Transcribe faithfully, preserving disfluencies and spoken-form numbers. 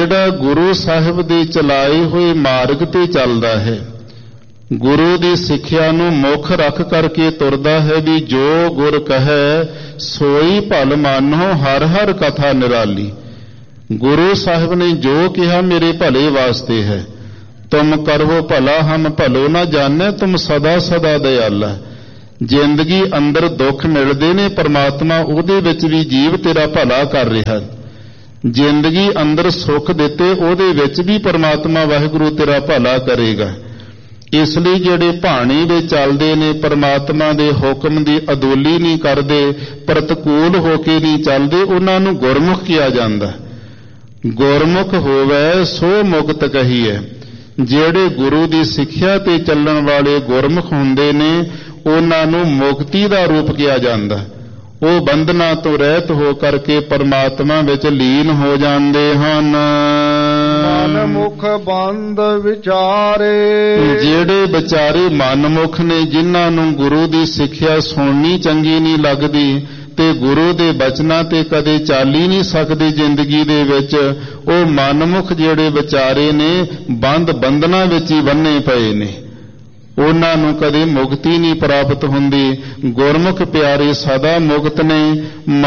ਜਿਹੜਾ ਗੁਰੂ ਸਾਹਿਬ ਦੇ ਚਲਾਏ ਹੋਏ ਮਾਰਗ ਤੇ ਚੱਲਦਾ ਹੈ, ਗੁਰੂ ਦੀ ਸਿੱਖਿਆ ਨੂੰ ਮੁੱਖ ਰੱਖ ਕਰਕੇ ਤੁਰਦਾ ਹੈ ਵੀ ਜੋ ਗੁਰ ਕਹੈ ਸੋਈ ਭਲ ਮਾਨੋ ਹਰ ਹਰ ਕਥਾ ਨਿਰਾਲੀ। ਗੁਰੂ ਸਾਹਿਬ ਨੇ ਜੋ ਕਿਹਾ ਮੇਰੇ ਭਲੇ ਵਾਸਤੇ ਹੈ। ਤੁਮ ਕਰੋ ਭਲਾ ਹਮ ਭਲੋ ਨਾ ਜਾਣੈ ਤੁਮ ਸਦਾ ਸਦਾ ਦਇਆਲਾ। ਜ਼ਿੰਦਗੀ ਅੰਦਰ ਦੁੱਖ ਮਿਲਦੇ ਨੇ, ਪਰਮਾਤਮਾ ਉਹਦੇ ਵਿੱਚ ਵੀ ਜੀਵ ਤੇਰਾ ਭਲਾ ਕਰ ਰਿਹਾ। ਜ਼ਿੰਦਗੀ ਅੰਦਰ ਸੁੱਖ ਦਿੱਤੇ, ਉਹਦੇ ਵਿੱਚ ਵੀ ਪਰਮਾਤਮਾ ਵਾਹਿਗੁਰੂ ਤੇਰਾ ਭਲਾ ਕਰੇਗਾ। ਇਸ ਲਈ ਜਿਹੜੇ ਭਾਣੇ ਦੇ ਚੱਲਦੇ ਨੇ, ਪਰਮਾਤਮਾ ਦੇ ਹੁਕਮ ਦੀ ਅਦੋਲੀ ਨਹੀਂ ਕਰਦੇ, ਪ੍ਰਤਿਕੂਲ ਹੋ ਕੇ ਨਹੀਂ ਚੱਲਦੇ, ਉਹਨਾਂ ਨੂੰ ਗੁਰਮੁਖ ਕਿਹਾ ਜਾਂਦਾ। ਗੁਰਮੁਖ ਹੋਵੇ ਸੋ ਮੁਕਤ ਕਹੀਐ। ਜਿਹੜੇ ਗੁਰੂ ਦੀ ਸਿੱਖਿਆ ਤੇ ਚੱਲਣ ਵਾਲੇ ਗੁਰਮੁਖ ਹੁੰਦੇ ਨੇ, ਉਹਨਾਂ ਨੂੰ ਮੁਕਤੀ ਦਾ ਰੂਪ ਕਿਹਾ ਜਾਂਦਾ। ਉਹ ਬੰਧਨਾਂ ਤੋਂ ਰਹਿਤ ਹੋ ਕਰਕੇ ਪਰਮਾਤਮਾ ਵਿੱਚ ਲੀਨ ਹੋ ਜਾਂਦੇ ਹਨ। ਮਨਮੁਖ ਬੰਦ ਵਿਚਾਰੇ। ਜਿਹੜੇ ਵਿਚਾਰੇ ਮਨਮੁਖ ਨੇ, ਜਿਨ੍ਹਾਂ ਨੂੰ ਗੁਰੂ ਦੀ ਸਿੱਖਿਆ ਸੁਣਨੀ ਚੰਗੀ ਨਹੀਂ ਲੱਗਦੀ ਤੇ ਗੁਰੂ ਦੇ ਬਚਨਾਂ ਤੇ ਕਦੇ ਚੱਲ ਹੀ ਨਹੀਂ ਸਕਦੇ ਜ਼ਿੰਦਗੀ ਦੇ ਵਿੱਚ, ਉਹ ਮਨਮੁਖ ਜਿਹੜੇ ਵਿਚਾਰੇ ਨੇ ਬੰਦ ਬੰਧਨਾਂ ਵਿੱਚ ਹੀ ਬੰਨੇ ਪਏ ਨੇ, ਉਹਨਾਂ ਨੂੰ ਕਦੇ ਮੁਕਤੀ ਨਹੀਂ ਪ੍ਰਾਪਤ ਹੁੰਦੀ। ਗੁਰਮੁਖ ਪਿਆਰੇ ਸਦਾ ਮੁਕਤ ਨੇ।